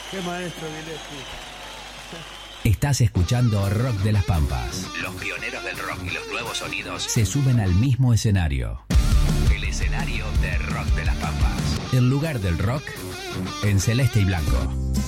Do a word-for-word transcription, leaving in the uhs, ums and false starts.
Qué maestro, Gillespie. Estás escuchando Rock de las Pampas. Los pioneros del rock y los nuevos sonidos se suben al mismo escenario. El escenario de Rock de las Pampas. El lugar del rock en celeste y blanco.